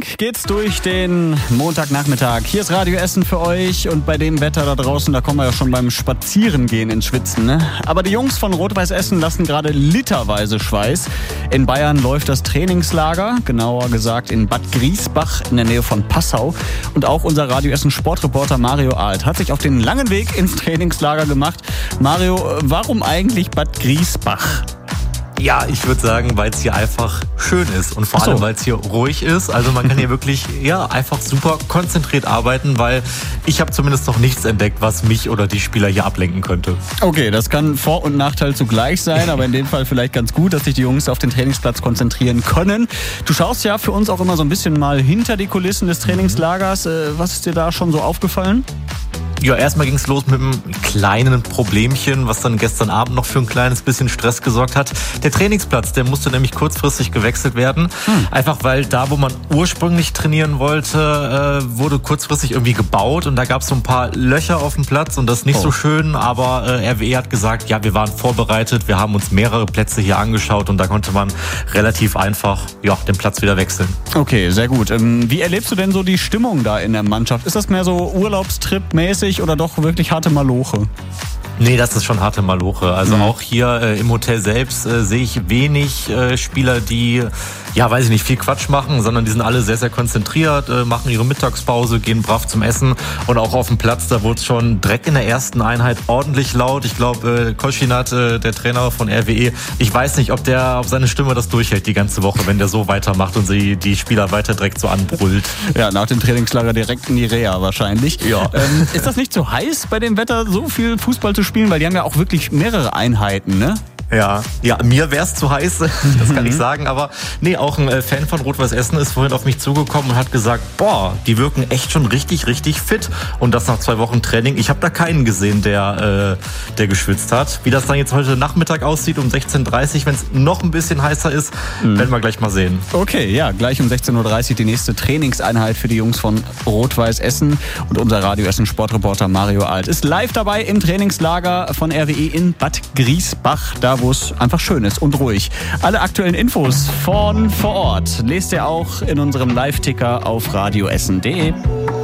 Flink geht's durch den Montagnachmittag. Hier ist Radio Essen für euch und bei dem Wetter da draußen, da kommen wir ja schon beim Spazierengehen ins Schwitzen, ne? Aber die Jungs von Rot-Weiß Essen lassen gerade literweise Schweiß. In Bayern läuft das Trainingslager, genauer gesagt in Bad Griesbach in der Nähe von Passau. Und auch unser Radio Essen Sportreporter Mario Alt hat sich auf den langen Weg ins Trainingslager gemacht. Mario, warum eigentlich Bad Griesbach? Ja, ich würde sagen, weil es hier einfach schön ist und vor allem, weil es hier ruhig ist. Also man kann hier wirklich einfach super konzentriert arbeiten, weil ich habe zumindest noch nichts entdeckt, was mich oder die Spieler hier ablenken könnte. Okay, das kann Vor- und Nachteil zugleich sein, aber in dem Fall vielleicht ganz gut, dass sich die Jungs auf den Trainingsplatz konzentrieren können. Du schaust ja für uns auch immer so ein bisschen mal hinter die Kulissen des Trainingslagers. Was ist dir da schon so aufgefallen? Ja, erstmal ging es los mit einem kleinen Problemchen, was dann gestern Abend noch für ein kleines bisschen Stress gesorgt hat. Der Trainingsplatz, der musste nämlich kurzfristig gewechselt werden. Einfach weil da, wo man ursprünglich trainieren wollte, wurde kurzfristig irgendwie gebaut und da gab es so ein paar Löcher auf dem Platz und das ist nicht so schön, aber RWE hat gesagt, ja, wir waren vorbereitet, wir haben uns mehrere Plätze hier angeschaut und da konnte man relativ einfach den Platz wieder wechseln. Okay, sehr gut. Wie erlebst du denn so die Stimmung da in der Mannschaft? Ist das mehr so Urlaubstrip-mäßig oder doch wirklich harte Maloche? Nee, das ist schon harte Maloche. Also auch hier im Hotel selbst sehe ich wenig Spieler, die, weiß ich nicht, viel Quatsch machen, sondern die sind alle sehr, sehr konzentriert, machen ihre Mittagspause, gehen brav zum Essen und auch auf dem Platz, da wurde es schon direkt in der ersten Einheit ordentlich laut. Ich glaube, Koschinat, der Trainer von RWE, ich weiß nicht, ob seine Stimme das durchhält die ganze Woche, wenn der so weitermacht und sie die Spieler weiter direkt so anbrüllt. Ja, nach dem Trainingslager direkt in die Reha wahrscheinlich. Ja. Ist das nicht so heiß bei dem Wetter, so viel Fußball zu spielen? Weil die haben ja auch wirklich mehrere Einheiten, ne? Ja, mir wär's zu heiß, das kann ich sagen, aber nee, auch ein Fan von Rot-Weiß Essen ist vorhin auf mich zugekommen und hat gesagt, die wirken echt schon richtig, richtig fit und das nach 2 Wochen Training. Ich habe da keinen gesehen, der geschwitzt hat. Wie das dann jetzt heute Nachmittag aussieht um 16:30 Uhr, wenn es noch ein bisschen heißer ist, werden wir gleich mal sehen. Okay, ja, gleich um 16:30 Uhr die nächste Trainingseinheit für die Jungs von Rot-Weiß Essen und unser Radio Essen Sportreporter Mario Alt ist live dabei im Trainingslager von RWE in Bad Griesbach, da wo es einfach schön ist und ruhig. Alle aktuellen Infos von vor Ort lest ihr auch in unserem Live-Ticker auf radioessen.de.